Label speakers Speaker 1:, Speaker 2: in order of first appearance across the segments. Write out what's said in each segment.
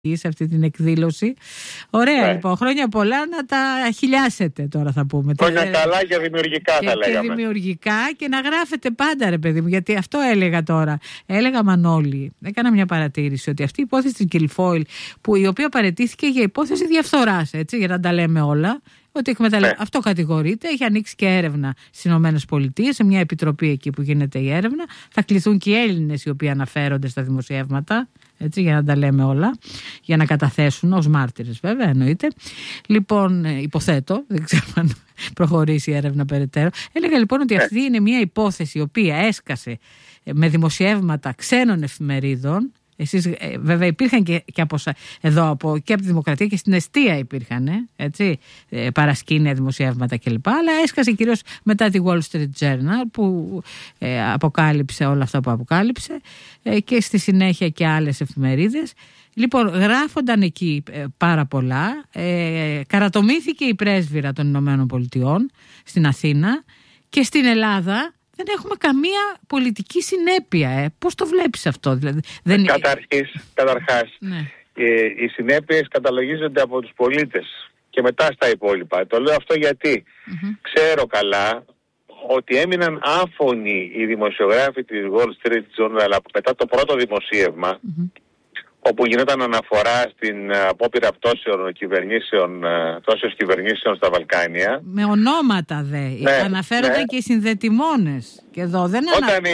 Speaker 1: σε αυτή την εκδήλωση. Ωραία, λοιπόν, χρόνια πολλά να τα χιλιάσετε τώρα θα πούμε.
Speaker 2: Χρόνια καλά και δημιουργικά θα λέγαμε.
Speaker 1: Και δημιουργικά και να γράφετε πάντα ρε παιδί μου, γιατί αυτό έλεγα τώρα. Έλεγα Μανώλη, έκανα μια παρατήρηση ότι αυτή η υπόθεση της Γκιλφόιλ, που η οποία παραιτήθηκε για υπόθεση διαφθοράς, έτσι, για να τα λέμε όλα, ότι αυτό κατηγορείται, έχει ανοίξει και έρευνα στις ΗΠΑ, σε μια επιτροπή εκεί που γίνεται η έρευνα. Θα κληθούν και οι Έλληνες οι οποίοι αναφέρονται στα δημοσιεύματα, έτσι, για να τα λέμε όλα, για να καταθέσουν ως μάρτυρες, βέβαια, εννοείται. Λοιπόν, υποθέτω, δεν ξέρω αν προχωρήσει η έρευνα περαιτέρω. Έλεγα λοιπόν ότι αυτή είναι μια υπόθεση η οποία έσκασε με δημοσιεύματα ξένων εφημερίδων. Εσείς βέβαια υπήρχαν και από εδώ και από τη Δημοκρατία και στην Εστία υπήρχαν, έτσι, παρασκήνια δημοσιεύματα κλπ. Αλλά έσκασε κυρίως μετά τη Wall Street Journal που αποκάλυψε όλα αυτά που αποκάλυψε και στη συνέχεια και άλλες εφημερίδες. Λοιπόν, γράφονταν εκεί πάρα πολλά. Καρατομήθηκε η πρέσβυρα των Ηνωμένων Πολιτειών στην Αθήνα και στην Ελλάδα. Δεν έχουμε καμία πολιτική συνέπεια. Πώς το βλέπεις αυτό, δηλαδή?
Speaker 2: Καταρχάς, ναι. Οι συνέπειες καταλογίζονται από τους πολίτες και μετά στα υπόλοιπα. Το λέω αυτό γιατί ξέρω καλά ότι έμειναν άφωνοι οι δημοσιογράφοι της Wall Street Journal μετά το πρώτο δημοσίευμα, όπου γινόταν αναφορά στην απόπειρα πτώσεως κυβερνήσεων στα Βαλκάνια. Με
Speaker 1: ονόματα αναφέρονταν και οι συνδετημόνες. Και εδώ δεν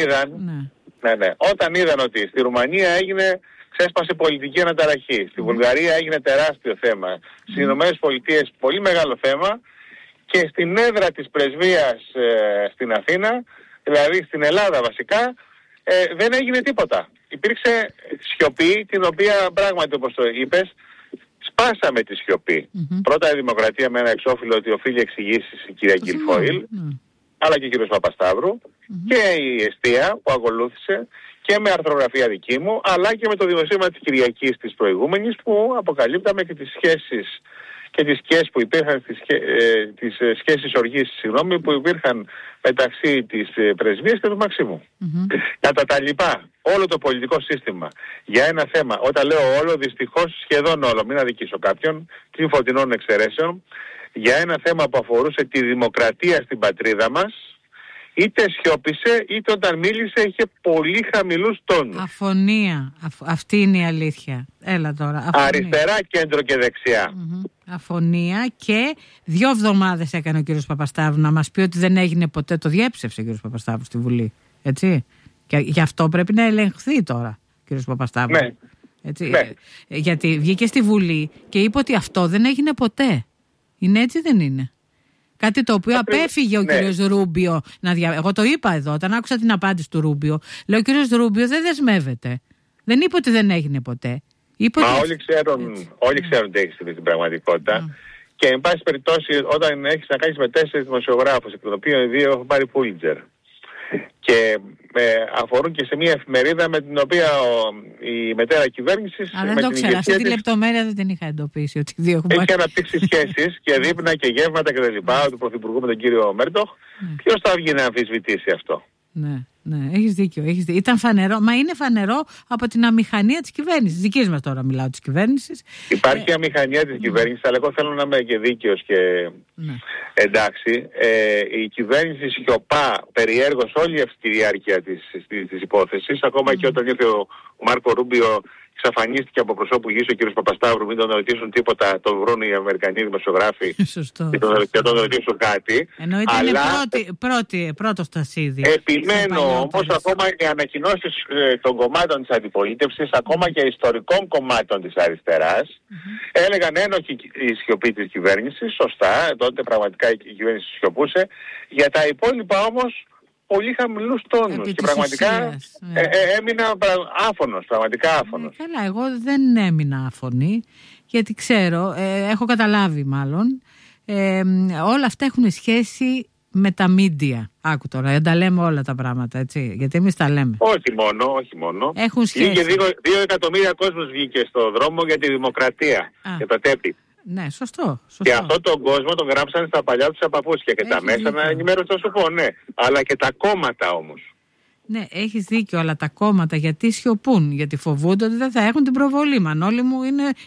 Speaker 2: Όταν είδαν ότι στη Ρουμανία ξέσπασε πολιτική αναταραχή, στη Βουλγαρία έγινε τεράστιο θέμα, στις Ηνωμένες Πολιτείες πολύ μεγάλο θέμα και στην έδρα της πρεσβείας στην Αθήνα, δηλαδή στην Ελλάδα βασικά, δεν έγινε τίποτα. Υπήρξε σιωπή, την οποία πράγματι, όπως το είπες, σπάσαμε τη σιωπή. Πρώτα η Δημοκρατία με ένα εξώφυλλο ότι οφείλει εξηγήσεις η κυρία Γκιλφόιλ, αλλά και ο κύριος Παπασταύρου, και η Εστία που ακολούθησε, και με αρθρογραφία δική μου, αλλά και με το δημοσίευμα της Κυριακής της προηγούμενης, που αποκαλύπταμε και τις σχέσεις και τις σχέσεις που υπήρχαν, τις σχέσεις οργής, που υπήρχαν μεταξύ της πρεσβείας και του Μαξίμου. Κατά τα λοιπά, όλο το πολιτικό σύστημα για ένα θέμα, όταν λέω όλο, δυστυχώς σχεδόν όλο, μην αδικήσω κάποιον, και φωτεινών εξαιρέσεων, για ένα θέμα που αφορούσε τη δημοκρατία στην πατρίδα μας, είτε σιώπησε, είτε όταν μίλησε είχε πολύ χαμηλούς τόνους.
Speaker 1: Αφωνία. Αυτή είναι η αλήθεια. Έλα τώρα. Αφωνία.
Speaker 2: Αριστερά, κέντρο και δεξιά.
Speaker 1: Αφωνία, και 2 εβδομάδες έκανε ο κύριος Παπασταύρου να μας πει ότι δεν έγινε ποτέ. Το διέψευσε ο κύριος Παπασταύρου στη Βουλή. Έτσι. Και γι' αυτό πρέπει να ελεγχθεί τώρα ο κύριος Παπασταύρου.
Speaker 2: Ναι.
Speaker 1: Έτσι. Ναι. Γιατί βγήκε στη Βουλή και είπε ότι αυτό δεν έγινε ποτέ. Είναι έτσι, δεν είναι? Κάτι το οποίο απέφυγε ο κύριος Ρούμπιο. Εγώ το είπα εδώ, όταν άκουσα την απάντηση του Ρούμπιο. Λέω, ο κύριος Ρούμπιο δεν δεσμεύεται. Δεν είπε ότι δεν έγινε ποτέ.
Speaker 2: Όλοι ξέρουν τι έχει συμβεί στην πραγματικότητα. Και εν πάση περιπτώσει, όταν έχεις να κάνεις με 4 δημοσιογράφους, εκ των οποίων οι 2 έχουν πάρει Πούλιτζερ, και αφορούν και σε μια εφημερίδα με την οποία η μετέρα κυβέρνησης...
Speaker 1: δεν το ξέρω, αυτή τη λεπτομέρεια δεν την είχα εντοπίσει, ότι 2 έχουν πάρει.
Speaker 2: Έχει αναπτύξει σχέσεις και δείπνα και γεύματα και τα λοιπά του Πρωθυπουργού με τον κύριο Μέρντοχ. Ποιος θα βγει να αμφισβητήσει αυτό?
Speaker 1: Ναι, έχεις δίκιο. Ήταν φανερό, μα είναι φανερό από την αμηχανία της κυβέρνησης. Δικής μας τώρα μιλάω, της κυβέρνησης.
Speaker 2: Υπάρχει αμηχανία της κυβέρνησης, αλλά εγώ θέλω να είμαι και δίκαιος και εντάξει. Η κυβέρνηση σιωπά περιέργως όλη αυτή τη διάρκεια της υπόθεσης, ακόμα και όταν ήρθε ο Μάρκο Ρούμπιο, εξαφανίστηκε από προσώπου γης ο κ. Παπασταύρου, μην τον ρωτήσουν τίποτα, τον βρουν οι Αμερικανοί δημοσιογράφοι και τον ρωτήσουν κάτι.
Speaker 1: Εννοείται είναι πρώτο ταξίδι.
Speaker 2: Επιμένω όμως, ακόμα και οι ανακοινώσεις των κομμάτων της αντιπολίτευσης, ακόμα και ιστορικών κομμάτων της αριστεράς, έλεγαν ένοχη η σιωπή της κυβέρνησης, σωστά, τότε πραγματικά η κυβέρνηση σιωπούσε, για τα υπόλοιπα όμως πολύ χαμηλούς τόνους και πραγματικά έμεινα άφωνος, πραγματικά άφωνος.
Speaker 1: Καλά, εγώ δεν έμεινα άφωνη, γιατί ξέρω, έχω καταλάβει μάλλον, όλα αυτά έχουν σχέση με τα μίντια. Άκου τώρα, δεν τα λέμε όλα τα πράγματα, έτσι, γιατί εμείς τα λέμε.
Speaker 2: Όχι μόνο.
Speaker 1: Έχουν σχέση.
Speaker 2: Βγήκε 2 εκατομμύρια κόσμος βγήκε στο δρόμο για τη δημοκρατία, για τα τέπη.
Speaker 1: Ναι, σωστό.
Speaker 2: Και αυτόν τον κόσμο τον γράψανε στα παλιά τους παπούτσια και τα μέσα να ενημέρωσαν, θα σου πω, ναι. Αλλά και τα κόμματα όμως.
Speaker 1: Ναι, έχεις δίκιο, αλλά τα κόμματα γιατί σιωπούν? Γιατί φοβούνται ότι δεν θα έχουν την προβολή. Μανώλη μου, είναι